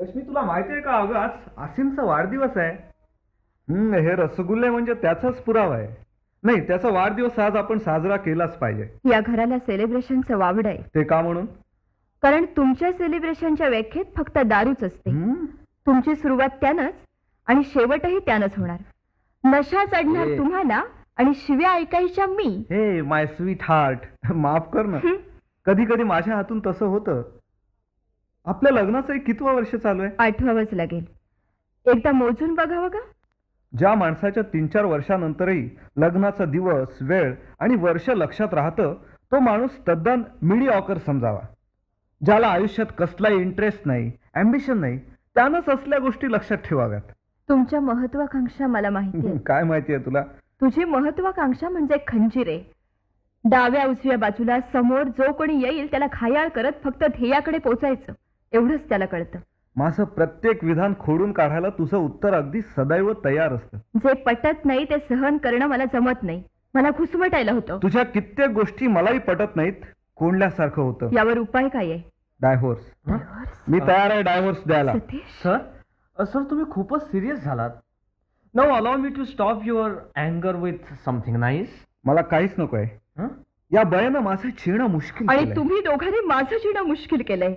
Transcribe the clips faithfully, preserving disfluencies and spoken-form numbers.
रश्मी, तुला माहितीये का, अगं आज आसिमचा वाढदिवस आहे. हम्म हे रसगुल्ले म्हणजे त्याचाच पुरावा आहे. नाही, त्याचा वाढदिवस आज आपण साजरा केलाच पाहिजे. या घराला सेलिब्रेशनचं वावड आहे. ते का म्हणून? कारण तुमच्या सेलिब्रेशनच्या व्याख्येत फक्त दारूच असते. हम्म? तुमची सुरुवात त्यानंच आणि शेवटही त्यानंच होणार. नशा चढणार ए. तुम्हाला आणि शिव्या ऐकायच्या मी. हे माय स्वीट हार्ट, माफ कर ना. हं? कधी कधी माझ्या हातून तसं होतं. आपल्या लग्नाचं कितवं वर्ष चालू आहे? आठवावंच लागेल. एकदा मोजून बघावं का? ज्या माणसाच्या तीन चार वर्षानंतरही लग्नाचा दिवस, वेळ आणि वर्ष लक्षात राहतं, तो माणूस तद्दन मिडिऑकर समजावा. ज्याला आयुष्यात कसलाही इंटरेस्ट नाही, अँबिशन नाही, त्यानंच असल्या गोष्टी लक्षात ठेवाव्यात. तुमच्या महत्वाकांक्षा मला माहिती आहे. काय माहितीये तुला? तुझी महत्वाकांक्षा म्हणजे खंजीर आहे. डाव्या उजव्या बाजूला समोर जो कोणी येईल त्याला घायाळ करत फक्त ध्येयाकडे पोचायचं, एवढंच त्याला कळतं. माझं प्रत्येक विधान खोडून काढायला तुझं उत्तर अगदी सदैव तयार असतं. जे पटत नाही ते सहन करणं मला जमत नाही. मला घुसमटायला होतं. तुझ्या कित्येक गोष्टी मलाही पटत नाहीत. कोंडल्यासारखं होतं. यावर उपाय काय आहे? डायव्होर्स. Divorce? मी तयार आहे डायव्होर्स द्यायला. सतीश, सर सर तुम्ही खूपच सिरियस झालात. Now allow me to stop your अँगर with something nice. मला काहीच नकोय. या बयानं माझं चिणं मुश्किल आणि केलंय. तुम्ही दोघांनी माझं जिणं मुश्किल केलंय.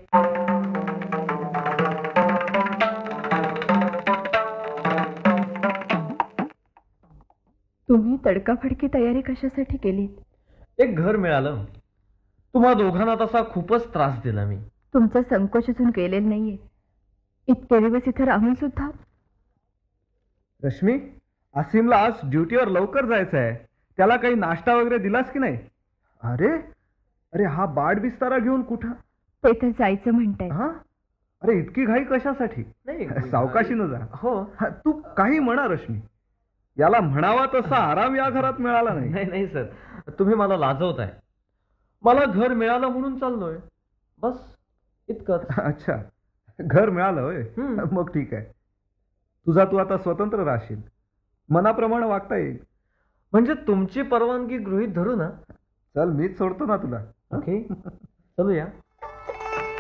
तुम्ही तडकाफडकी तयारी कशासाठी केली? एक घर मिळालं. तुम्हा दोघांना तसा खूपच त्रास दिला मी. तुमचा संकोच अजून गेलेला नाहीये. इतके दिवस इथे राहून सुद्धा. रश्मी, आसिमला आज ड्युटीवर लवकर जायचं आहे. त्याला काही नाश्ता वगैरे दिलास की नाही? अरे अरे हा बाड बिस्तारा घेऊन कुठं? ते तर जायचं म्हणताय. हा, अरे इतकी घाई कशासाठी? नाही सावकाशीनं जा. हो. हा, तू काही म्हणा रश्मी, याला म्हणावा तसा आराम या घरात मिळाला नाही. नाही नाही सर, तुम्ही मला लाजवताय. मला घर मिळालं म्हणून चाललोय, बस इतकंच. अच्छा, घर मिळालं होय. हम्म. मग ठीक आहे. तुझा तू आता स्वतंत्र राहशील. मनाप्रमाणे वागता येईल. म्हणजे तुमची परवानगी गृहीत धरू ना? चल, मीच सोडतो ना तुला. ओके, चलूया.